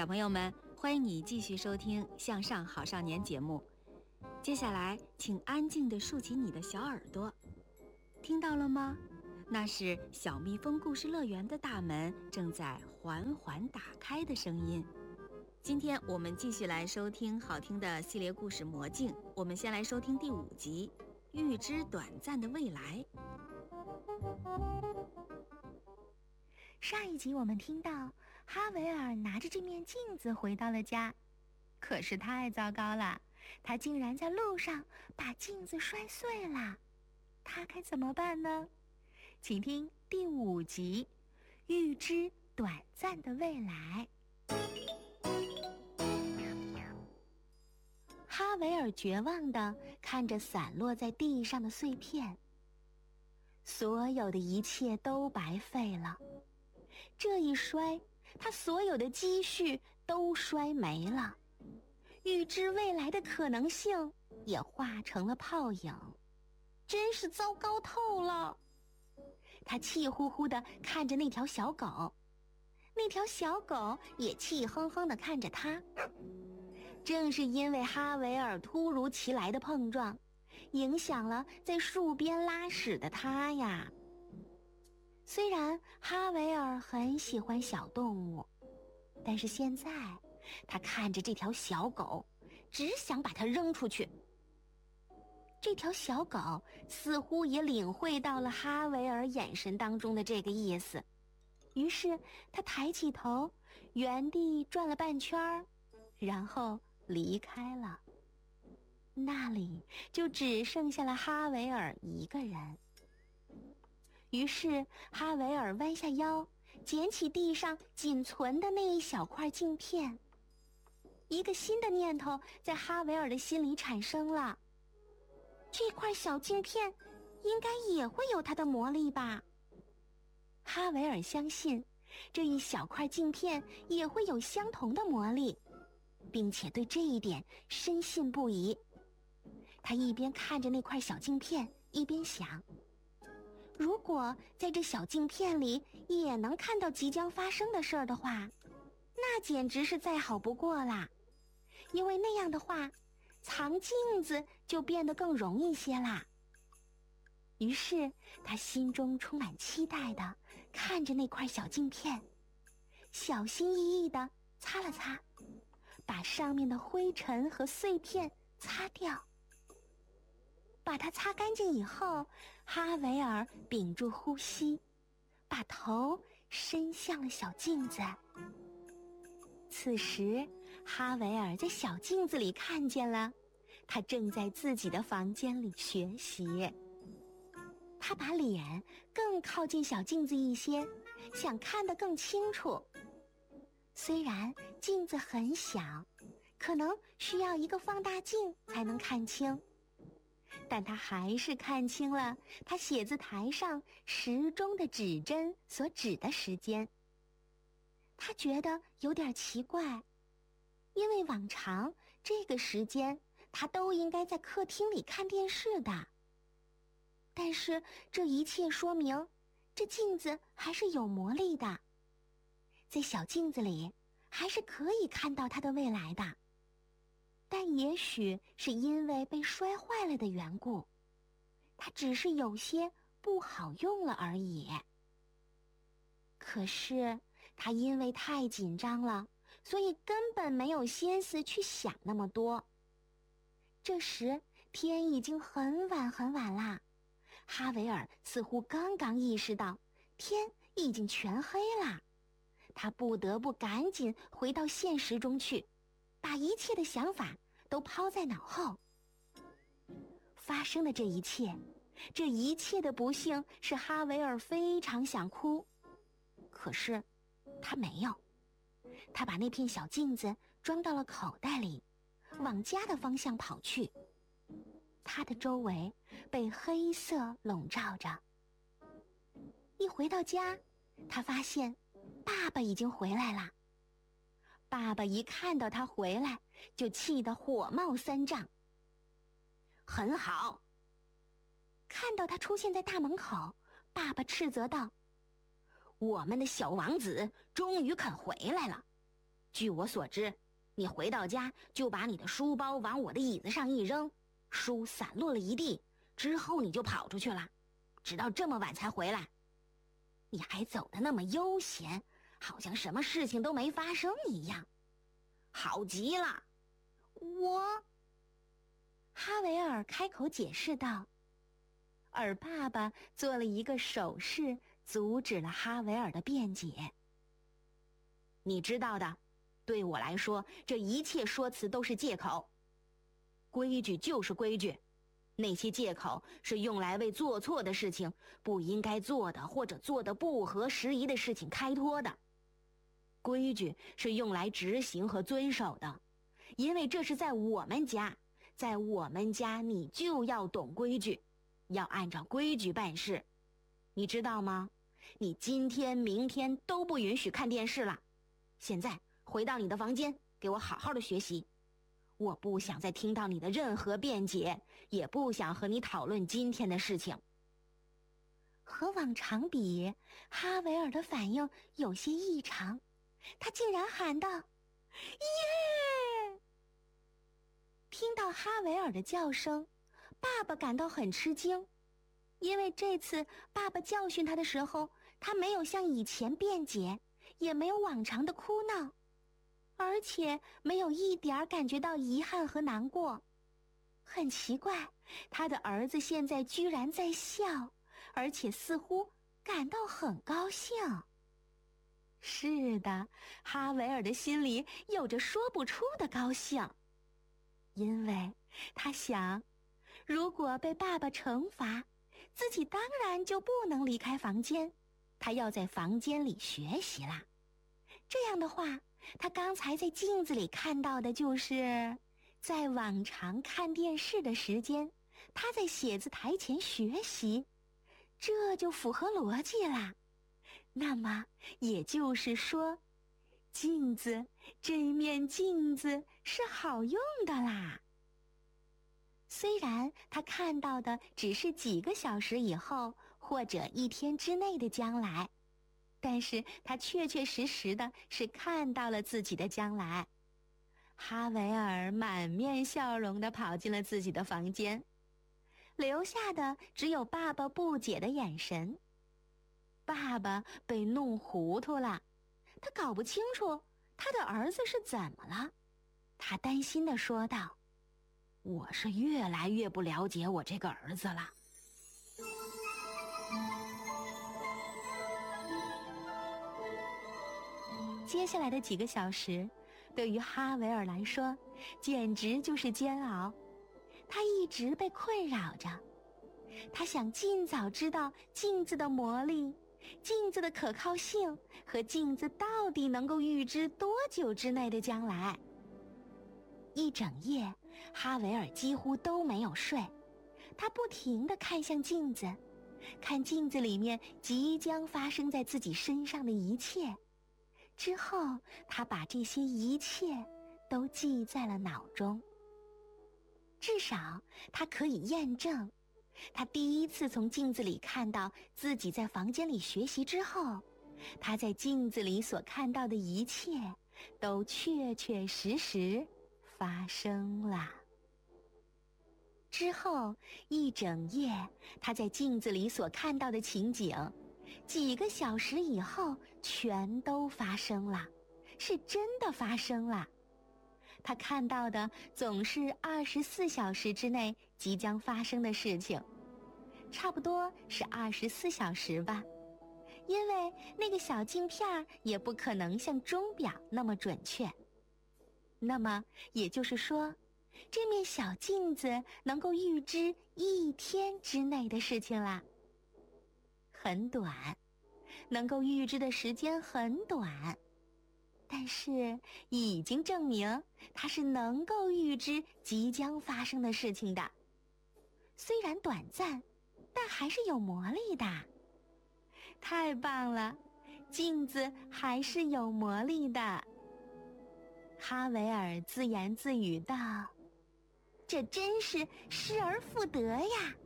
小朋友们，欢迎你继续收听《向上好少年》节目。接下来，请安静地竖起你的小耳朵，听到了吗？那是小蜜蜂故事乐园的大门正在缓缓打开的声音。今天我们继续来收听好听的系列故事《魔镜》，我们先来收听第5集《预知短暂的未来》。 上一集我们听到哈维尔拿着这面镜子回到了家，可是太糟糕了，他竟然在路上把镜子摔碎了。他该怎么办呢？请听第5集《预知短暂的未来》。哈维尔绝望地看着散落在地上的碎片，所有的一切都白费了。这一摔，他所有的积蓄都摔没了，预知未来的可能性也化成了泡影，真是糟糕透了。他气呼呼地看着那条小狗，那条小狗也气哼哼地看着他。正是因为哈维尔突如其来的碰撞，影响了在树边拉屎的他呀。虽然哈维尔很喜欢小动物，但是现在他看着这条小狗，只想把它扔出去。这条小狗似乎也领会到了哈维尔眼神当中的这个意思，于是他抬起头，原地转了半圈，然后离开了。那里就只剩下了哈维尔一个人。于是哈维尔弯下腰，捡起地上仅存的那一小块镜片。一个新的念头在哈维尔的心里产生了，这块小镜片应该也会有它的魔力吧。哈维尔相信这一小块镜片也会有相同的魔力，并且对这一点深信不疑。他一边看着那块小镜片，一边想，如果在这小镜片里也能看到即将发生的事儿的话，那简直是再好不过啦。因为那样的话，藏镜子就变得更容易些啦。于是他心中充满期待地看着那块小镜片，小心翼翼地擦了擦，把上面的灰尘和碎片擦掉。把它擦干净以后，哈维尔屏住呼吸，把头伸向了小镜子。此时哈维尔在小镜子里看见了，他正在自己的房间里学习。他把脸更靠近小镜子一些，想看得更清楚。虽然镜子很小，可能需要一个放大镜才能看清，但他还是看清了他写字台上时钟的指针所指的时间。他觉得有点奇怪，因为往常这个时间他都应该在客厅里看电视的。但是这一切说明，这镜子还是有魔力的，在小镜子里还是可以看到他的未来的。但也许是因为被摔坏了的缘故，它只是有些不好用了而已。可是他因为太紧张了，所以根本没有心思去想那么多。这时天已经很晚很晚啦，哈维尔似乎刚刚意识到天已经全黑啦，他不得不赶紧回到现实中去，把一切的想法都抛在脑后。发生的这一切的不幸使哈维尔非常想哭，可是他没有。他把那片小镜子装到了口袋里，往家的方向跑去。他的周围被黑色笼罩着。一回到家，他发现爸爸已经回来了。爸爸一看到他回来，就气得火冒三丈。很好。看到他出现在大门口，爸爸斥责道：我们的小王子终于肯回来了。 据我所知，你回到家就把你的书包往我的椅子上一扔，书散落了一地，之后你就跑出去了，直到这么晚才回来。你还走得那么悠闲，好像什么事情都没发生一样，好极了。 哈维尔开口解释道，而爸爸做了一个手势，阻止了哈维尔的辩解。 你知道的，对我来说，这一切说辞都是借口。规矩就是规矩，那些借口是用来为做错的事情、不应该做的或者做得不合时宜的事情开脱的。规矩是用来执行和遵守的，因为这是在我们家，在我们家你就要懂规矩，要按照规矩办事。你知道吗？你今天、明天都不允许看电视了。现在回到你的房间，给我好好的学习。我不想再听到你的任何辩解，也不想和你讨论今天的事情。 和往常比，哈维尔的反应有些异常，他竟然喊道：“耶！”听到哈维尔的叫声，爸爸感到很吃惊，因为这次爸爸教训他的时候，他没有像以前辩解，也没有往常的哭闹，而且没有一点儿感觉到遗憾和难过。很奇怪，他的儿子现在居然在笑，而且似乎感到很高兴。是的，哈维尔的心里有着说不出的高兴，因为他想，如果被爸爸惩罚，自己当然就不能离开房间，他要在房间里学习啦。这样的话，他刚才在镜子里看到的就是在往常看电视的时间，他在写字台前学习，这就符合逻辑啦。那么也就是说，这面镜子是好用的啦。虽然他看到的只是几个小时以后或者一天之内的将来，但是他确确实实的是看到了自己的将来。哈维尔满面笑容地跑进了自己的房间，留下的只有爸爸不解的眼神。爸爸被弄糊涂了，他搞不清楚他的儿子是怎么了。他担心地说道：“ 我是越来越不了解我这个儿子了。” 接下来的几个小时，对于哈维尔来说，简直就是煎熬。他一直被困扰着，他想尽早知道镜子的魔力、镜子的可靠性和镜子到底能够预知多久之内的将来。一整夜，哈维尔几乎都没有睡，他不停地看向镜子，看镜子里面即将发生在自己身上的一切。之后，他把这些一切都记在了脑中。至少，他可以验证，他第一次从镜子里看到自己在房间里学习之后，他在镜子里所看到的一切都确确实实发生了。之后一整夜，他在镜子里所看到的情景，几个小时以后全都发生了，是真的发生了。他看到的总是24小时之内即将发生的事情，差不多是24小时吧，因为那个小镜片也不可能像钟表那么准确。那么也就是说，这面小镜子能够预知1天之内的事情啦。很短，能够预知的时间很短，但是已经证明它是能够预知即将发生的事情的。虽然短暂，但还是有魔力的。太棒了，镜子还是有魔力的。哈维尔自言自语道：“这真是失而复得呀！”